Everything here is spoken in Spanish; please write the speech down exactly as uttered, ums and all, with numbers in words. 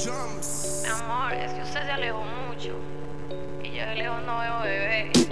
Mi amor, es que usted se alejó mucho y yo de lejos no veo bebé.